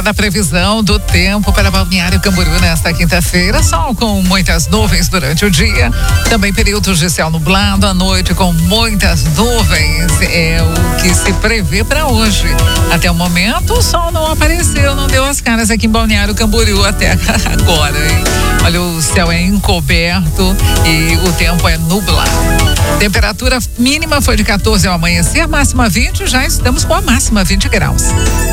da previsão do tempo para Balneário Camboriú nesta quinta-feira. Sol com muitas nuvens durante o dia. Também períodos de céu nublado à noite com muitas nuvens. É o que se prevê para hoje. Até o momento o sol não apareceu, não deu as caras aqui em Balneário Camboriú até agora, hein? Olha, o céu é encoberto e o tempo é nublado. Temperatura mínima foi de 14 ao amanhecer, máxima 20, já estamos com a máxima 20 graus.